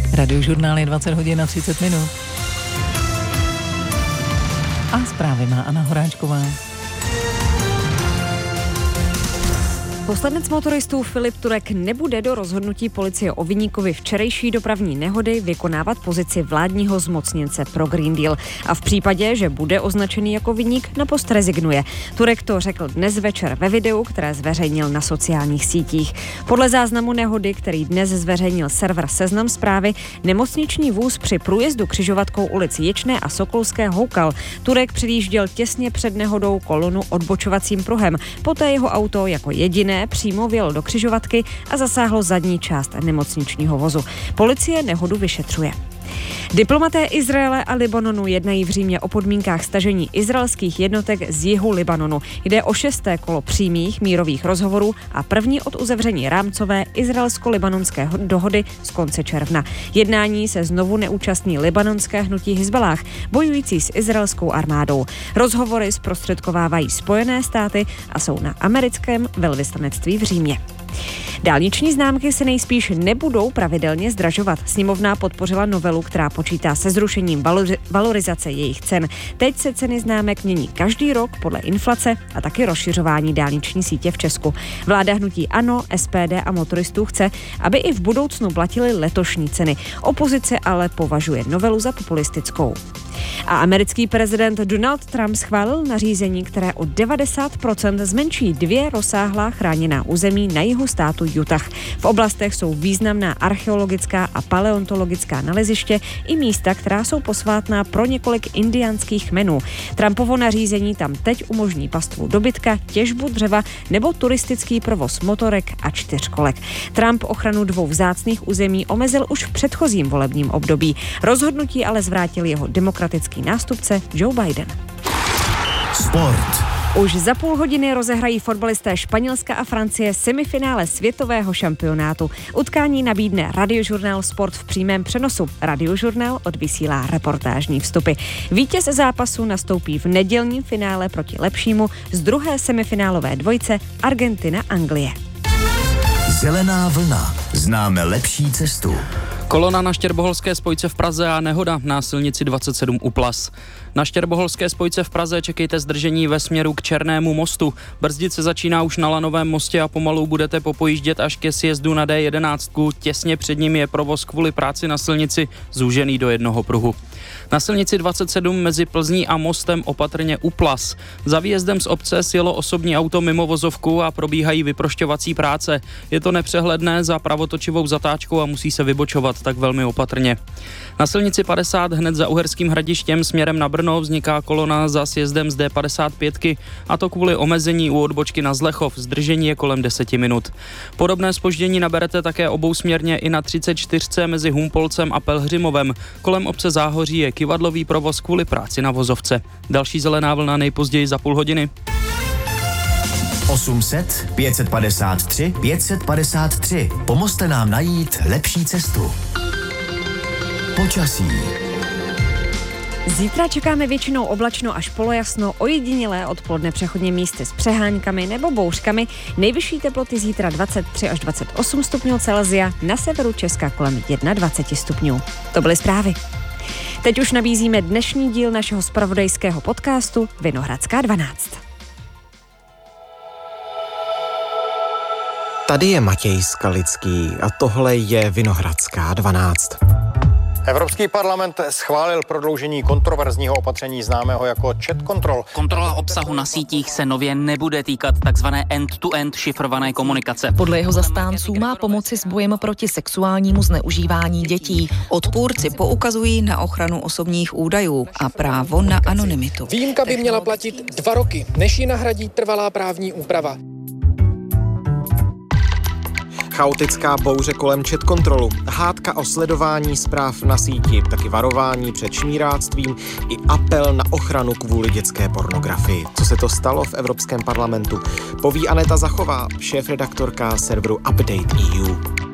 Radiožurnál je 20 hodin a 30 minut. A zprávy má Anna Horáčková. Poslanec motoristů Filip Turek nebude do rozhodnutí policie o viníkovi včerejší dopravní nehody vykonávat pozici vládního zmocněnce pro Green Deal. A v případě, že bude označený jako viník, na post rezignuje. Turek to řekl dnes večer ve videu, které zveřejnil na sociálních sítích. Podle záznamu nehody, který dnes zveřejnil server Seznam Zprávy, nemocniční vůz při průjezdu křižovatkou ulic Ječné a Sokolské houkal. Turek předjížděl těsně před nehodou kolonu odbočovacím pruhem. Poté jeho auto jako jediné přímo vjel do křižovatky a zasáhlo zadní část nemocničního vozu. Policie nehodu vyšetřuje. Diplomaté Izraele a Libanonu jednají v Římě o podmínkách stažení izraelských jednotek z jihu Libanonu. Jde o 6. kolo přímých mírových rozhovorů a první od uzavření rámcové izraelsko-libanonské dohody z konce června. Jednání se znovu neúčastní libanonské hnutí Hizballáh, bojující s izraelskou armádou. Rozhovory zprostředkovávají Spojené státy a jsou na americkém velvyslanectví v Římě. Dálniční známky se nejspíš nebudou pravidelně zdražovat. Sněmovna podpořila novelu, která počítá se zrušením valorizace jejich cen. Teď se ceny známek mění každý rok podle inflace a taky rozšiřování dálniční sítě v Česku. Vláda hnutí ANO, SPD a motoristů chce, aby i v budoucnu platily letošní ceny. Opozice ale považuje novelu za populistickou. A americký prezident Donald Trump schválil nařízení, které o 90% zmenší 2 rozsáhlá chráněná území na jihu státu Utah. V oblastech jsou významná archeologická a paleontologická naleziště i místa, která jsou posvátná pro několik indiánských kmenů. Trumpovo nařízení tam teď umožní pastvu dobytka, těžbu dřeva nebo turistický provoz motorek a 4kolek. Trump ochranu 2 vzácných území omezil už v předchozím volebním období. Rozhodnutí ale zvrátil jeho demokratický nástupce Joe Biden. Sport. Už za půl hodiny rozehrají fotbalisté Španělska a Francie semifinále světového šampionátu. Utkání nabídne Radiožurnál Sport v přímém přenosu. Radiožurnál odvysílá reportážní vstupy. Vítěz zápasu nastoupí v nedělním finále proti lepšímu z druhé semifinálové dvojce Argentina-Anglie. Zelená vlna. Známe lepší cestu. Kolona na Štěrboholské spojce v Praze a nehoda na silnici 27 u Plas. Na Štěrboholské spojce v Praze čekejte zdržení ve směru k Černému mostu. Brzdit se začíná už na Lanovém mostě a pomalu budete popojíždět až ke sjezdu na D11. Těsně před ním je provoz kvůli práci na silnici zúžený do jednoho pruhu. Na silnici 27 mezi Plzní a Mostem opatrně u Plas. Za výjezdem z obce sjelo osobní auto mimo vozovku a probíhají vyprošťovací práce. Je to nepřehledné za pravotočivou zatáčkou a musí se vybočovat, tak velmi opatrně. Na silnici 50 hned za Uherským Hradištěm směrem na Brno vzniká kolona za sjezdem z D55 a to kvůli omezení u odbočky na Zlechov. Zdržení je kolem 10 minut. Podobné zpoždění naberete také obousměrně i na 34 mezi Humpolcem a Pelhřimovem. Kolem obce Záhoří je kyvadlový provoz kvůli práci na vozovce. Další zelená vlna nejpozději za půl hodiny. 800 553 553. Pomozte nám najít lepší cestu. Počasí. Zítra čekáme většinou oblačno až polojasno, ojedinělé odpoledne přechodně místy s přeháňkami nebo bouřkami. Nejvyšší teploty zítra 23 až 28 stupňů Celsia, na severu Česka kolem 21 stupňů. To byly zprávy. Teď už nabízíme dnešní díl našeho zpravodajského podcastu Vinohradská 12. Tady je Matěj Skalický a tohle je Vinohradská 12. Evropský parlament schválil prodloužení kontroverzního opatření známého jako chat control. Kontrola obsahu na sítích se nově nebude týkat takzvané end-to-end šifrované komunikace. Podle jeho zastánců má pomoci s bojem proti sexuálnímu zneužívání dětí. Odpůrci poukazují na ochranu osobních údajů a právo na anonymitu. Výjimka by měla platit 2 roky, než ji nahradí trvalá právní úprava. Chaotická bouře kolem chat kontrolu, hádka o sledování zpráv na síti, taky varování před šmíráctvím i apel na ochranu kvůli dětské pornografii. Co se to stalo v Evropském parlamentu? Poví Aneta Zachová, šéfredaktorka serveru Update.eu.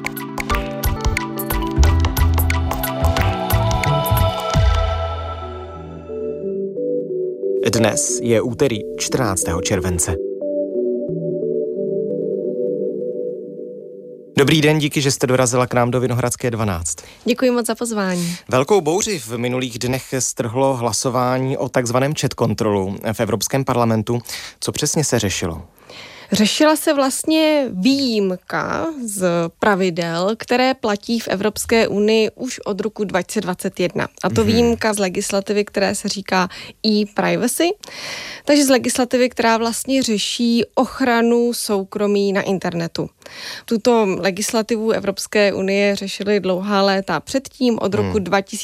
Dnes je úterý 14. července. Dobrý den, díky, že jste dorazila k nám do Vinohradské 12. Děkuji moc za pozvání. Velkou bouři v minulých dnech strhlo hlasování o takzvaném chat kontrolu v Evropském parlamentu. Co přesně se řešilo? Řešila se vlastně výjimka z pravidel, které platí v Evropské unii už od roku 2021. A to výjimka z legislativy, které se říká e-privacy. Takže z legislativy, která vlastně řeší ochranu soukromí na internetu. Tuto legislativu Evropské unie řešily dlouhá léta předtím. Od roku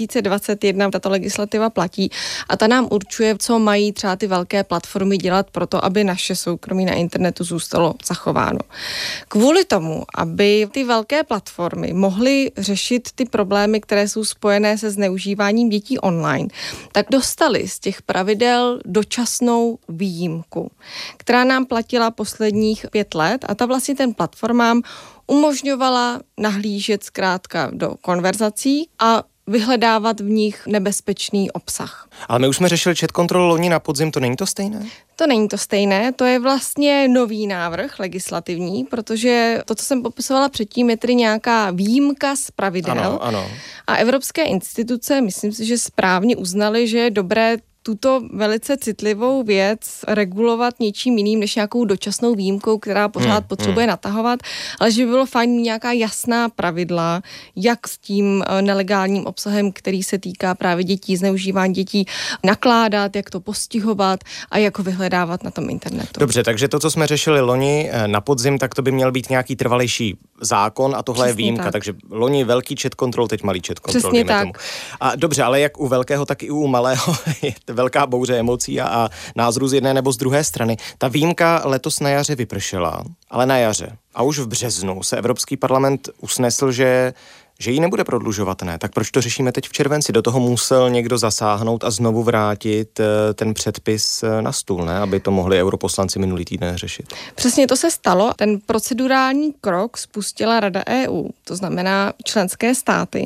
2021 tato legislativa platí a ta nám určuje, co mají třeba ty velké platformy dělat pro to, aby naše soukromí na internetu zůstalo zachováno. Kvůli tomu, aby ty velké platformy mohly řešit ty problémy, které jsou spojené se zneužíváním dětí online, tak dostali z těch pravidel dočasnou výjimku, která nám platila posledních 5 let a ta vlastně ten platformám umožňovala nahlížet zkrátka do konverzací a vyhledávat v nich nebezpečný obsah. Ale my už jsme řešili chat kontrolu loni na podzim, to není to stejné? To není to stejné, to je vlastně nový návrh legislativní, protože to, co jsem popisovala předtím, je tedy nějaká výjimka z pravidel. Ano. A evropské instituce, myslím si, že správně uznaly, že je dobré tuto velice citlivou věc regulovat něčím jiným než nějakou dočasnou výjimkou, která pořád potřebuje natahovat, ale že by bylo fajn mít nějaká jasná pravidla, jak s tím nelegálním obsahem, který se týká právě dětí, zneužívání dětí, nakládat, jak to postihovat a jak ho vyhledávat na tom internetu. Dobře, takže to, co jsme řešili loni na podzim, tak to by měl být nějaký trvalejší zákon a tohle Přesně je výjimka, tak. Takže loni velký chat control, teď malý chat control. Přesně tak. Tomu. A dobře, ale jak u velkého, tak i u malého je velká bouře emocí a názorů z jedné nebo z druhé strany. Ta výjimka letos na jaře vypršela, ale na jaře. A už v březnu se Evropský parlament usnesl, že ji nebude prodlužovat, ne? Tak proč to řešíme teď v červenci? Do toho musel někdo zasáhnout a znovu vrátit ten předpis na stůl, ne? Aby to mohli europoslanci minulý týden řešit. Přesně to se stalo. Ten procedurální krok spustila Rada EU, to znamená členské státy.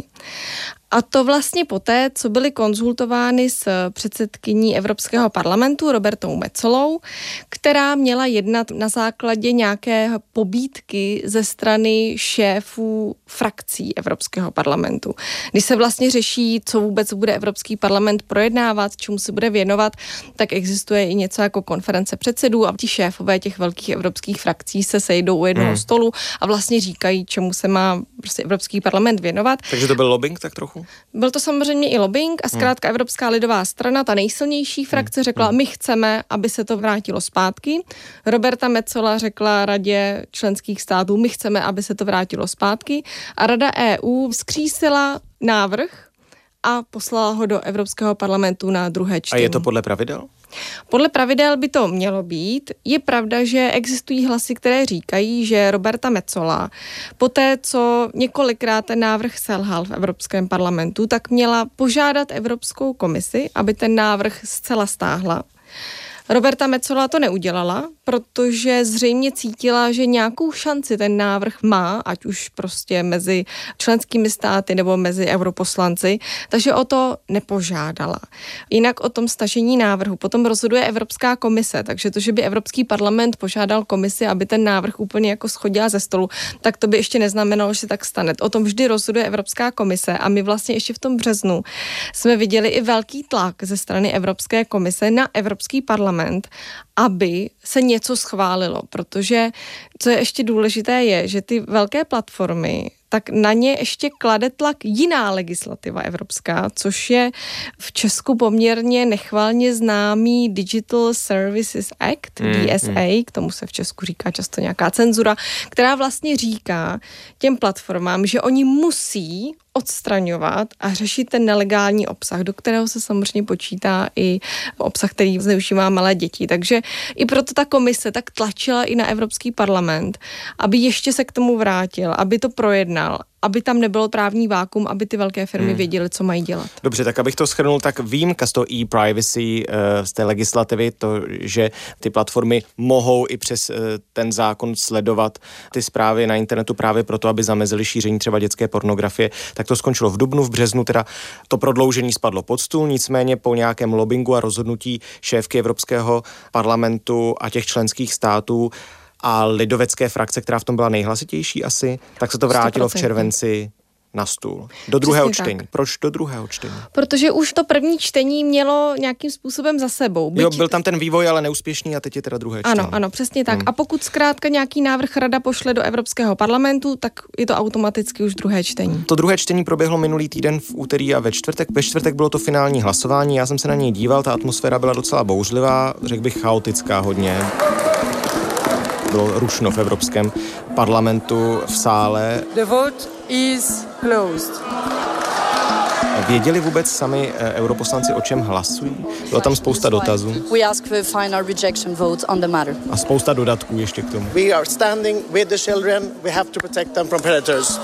A to vlastně poté, co byly konzultovány s předsedkyní Evropského parlamentu Robertou Metsolou, která měla jednat na základě nějaké pobídky ze strany šéfů frakcí Evropského parlamentu. Když se vlastně řeší, co vůbec bude Evropský parlament projednávat, čemu se bude věnovat, tak existuje i něco jako konference předsedů a ti šéfové těch velkých evropských frakcí se sejdou u jednoho stolu a vlastně říkají, čemu se má prostě Evropský parlament věnovat. Takže to byl lobbying tak trochu? Byl to samozřejmě i lobbying a zkrátka Evropská lidová strana, ta nejsilnější frakce, řekla, my chceme, aby se to vrátilo zpátky. Roberta Metsola řekla Radě členských států, my chceme, aby se to vrátilo zpátky. A Rada EU vzkřísila návrh a poslala ho do Evropského parlamentu na druhé čtení. A je to podle pravidel? Podle pravidel by to mělo být. Je pravda, že existují hlasy, které říkají, že Roberta Metsola poté, co několikrát ten návrh selhal v Evropském parlamentu, tak měla požádat Evropskou komisi, aby ten návrh zcela stáhla. Roberta Metsola to neudělala, protože zřejmě cítila, že nějakou šanci ten návrh má, ať už prostě mezi členskými státy nebo mezi europoslanci, takže o to nepožádala. Jinak o tom stažení návrhu potom rozhoduje Evropská komise, takže to, že by Evropský parlament požádal komisi, aby ten návrh úplně jako shodila ze stolu, tak to by ještě neznamenalo, že se tak stane. O tom vždy rozhoduje Evropská komise a my vlastně ještě v tom březnu jsme viděli i velký tlak ze strany Evropské komise na Evropský parlament, aby se něco schválilo, protože co je ještě důležité je, že ty velké platformy, tak na ně ještě klade tlak jiná legislativa evropská, což je v Česku poměrně nechvalně známý Digital Services Act, DSA, k tomu se v Česku říká často nějaká cenzura, která vlastně říká těm platformám, že oni musí odstraňovat a řešit ten nelegální obsah, do kterého se samozřejmě počítá i obsah, který zneužívá malé děti. Takže i proto ta komise tak tlačila i na Evropský parlament, aby ještě se k tomu vrátil, aby to projednal, aby tam nebylo právní vákum, aby ty velké firmy věděly, co mají dělat. Dobře, tak abych to shrnul, tak výjimka z toho e-privacy, z té legislativy, to, že ty platformy mohou i přes ten zákon sledovat ty zprávy na internetu právě proto, aby zamezili šíření třeba dětské pornografie, tak to skončilo v dubnu, v březnu teda to prodloužení spadlo pod stůl, nicméně po nějakém lobbingu a rozhodnutí šéfky Evropského parlamentu a těch členských států a lidovecké frakce, která v tom byla nejhlasitější asi, tak se to vrátilo 100%. V červenci na stůl. Do druhého čtení. Tak. Proč do druhého čtení? Protože už to první čtení mělo nějakým způsobem za sebou. Byl tam ten vývoj, ale neúspěšný a teď je teda druhé čtení. Ano, přesně tak. A pokud zkrátka nějaký návrh rada pošle do Evropského parlamentu, tak je to automaticky už druhé čtení. To druhé čtení proběhlo minulý týden v úterý a ve čtvrtek. Ve čtvrtek bylo to finální hlasování, já jsem se na něj díval, ta atmosféra byla docela bouřlivá, řekl bych chaotická hodně. Bylo rušno v Evropském parlamentu v sále. The vote is closed. Věděli vůbec sami europoslanci, o čem hlasují? Byla tam spousta dotazů. We ask for final rejection vote on the matter. A spousta dodatků ještě k tomu. We are standing with the children. We have to protect them from predators.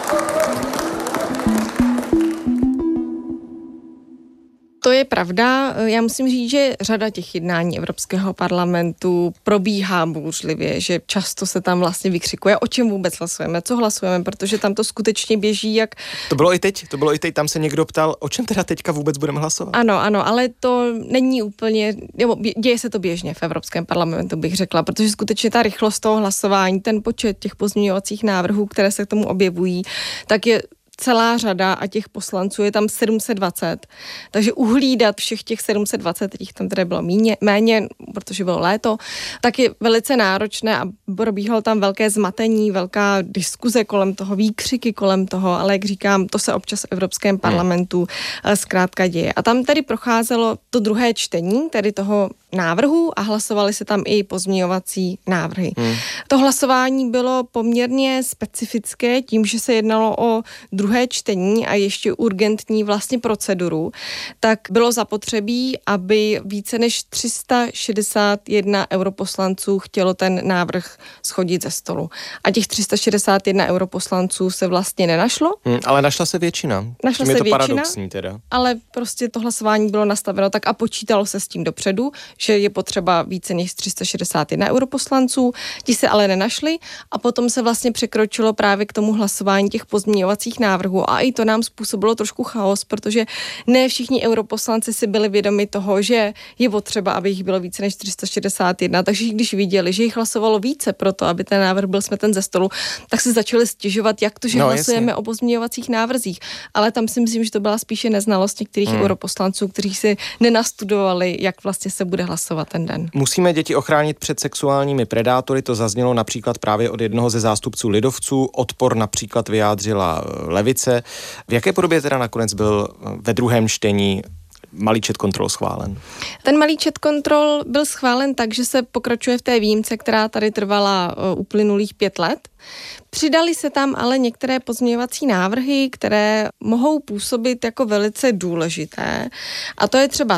To je pravda. Já musím říct, že řada těch jednání Evropského parlamentu probíhá bouřlivě, že často se tam vlastně vykřikuje, o čem vůbec hlasujeme, co hlasujeme, protože tam to skutečně běží jak... To bylo i teď, tam se někdo ptal, o čem teda teďka vůbec budeme hlasovat. Ano, ale to není úplně, děje se to běžně v Evropském parlamentu, bych řekla, protože skutečně ta rychlost toho hlasování, ten počet těch pozměňovacích návrhů, které se k tomu objevují, tak je celá řada a těch poslanců je tam 720. Takže uhlídat všech těch 720, těch tam tedy bylo méně, protože bylo léto, tak je velice náročné a probíhalo tam velké zmatení, velká diskuze kolem toho, výkřiky kolem toho, ale jak říkám, to se občas v Evropském parlamentu zkrátka děje. A tam tedy procházelo to druhé čtení, tedy toho návrhu a hlasovali se tam i pozměňovací návrhy. To hlasování bylo poměrně specifické tím, že se jednalo o druhé čtení a ještě urgentní vlastně proceduru, tak bylo zapotřebí, aby více než 361 europoslanců chtělo ten návrh shodit ze stolu. A těch 361 europoslanců se vlastně nenašlo. Ale našla se většina. Našla se je to většina, paradoxní teda. Ale prostě to hlasování bylo nastaveno tak a počítalo se s tím dopředu, že je potřeba více než 361 europoslanců, ti se ale nenašli a potom se vlastně překročilo právě k tomu hlasování těch pozměňovacích návrhů a i to nám způsobilo trošku chaos, protože ne všichni europoslanci si byli vědomi toho, že je potřeba, aby jich bylo více než 361, takže když viděli, že jich hlasovalo více pro to, aby ten návrh byl smeten ze stolu, tak se začali stěžovat, jak to, že hlasujeme o pozměňovacích návrzích, ale tam si myslím, že to byla spíše neznalost některých europoslanců, kteří si nenastudovali, jak vlastně se bude hlasovat ten den. Musíme děti ochránit před sexuálními predátory, to zaznělo například právě od jednoho ze zástupců lidovců, odpor například vyjádřila levice. V jaké podobě teda nakonec byl ve druhém čtení malíček kontrol schválen? Ten malíček kontrol byl schválen tak, že se pokračuje v té výjimce, která tady trvala uplynulých 5 let. Přidali se tam ale některé pozměňovací návrhy, které mohou působit jako velice důležité. A to je třeba